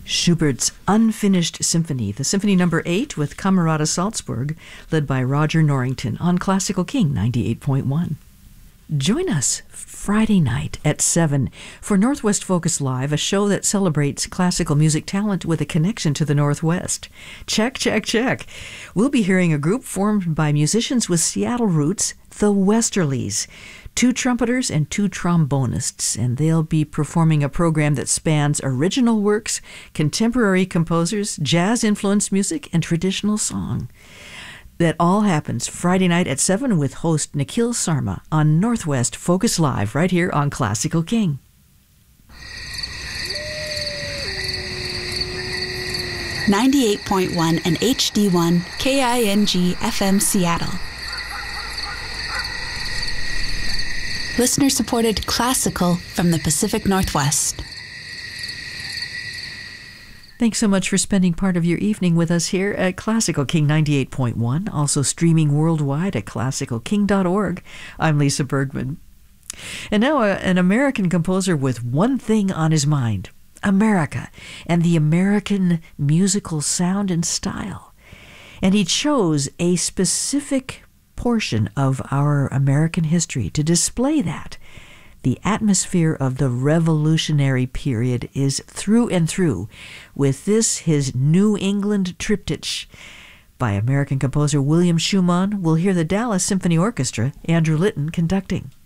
Schubert's Unfinished Symphony, the Symphony No. 8 with Camerata Salzburg, led by Roger Norrington on Classical King 98.1. Join us Friday night at 7 for Northwest Focus Live, a show that celebrates classical music talent with a connection to the Northwest. Check, check, check. We'll be hearing a group formed by musicians with Seattle roots, the Westerlies. 2 trumpeters and 2 trombonists, and they'll be performing a program that spans original works, contemporary composers, jazz-influenced music, and traditional song. That all happens Friday night at 7 with host Nikhil Sarma on Northwest Focus Live right here on Classical King. .1 and HD1 KING FM Seattle. Listener-supported classical from the Pacific Northwest. Thanks so much for spending part of your evening with us here at Classical King 98.1, also streaming worldwide at classicalking.org. I'm Lisa Bergman. And now an American composer with one thing on his mind, America, and the American musical sound and style. And he chose a specific portion of our American history to display that. The atmosphere of the revolutionary period is through and through with this, his New England Triptych. By American composer William Schumann, we'll hear the Dallas Symphony Orchestra, Andrew Litton conducting.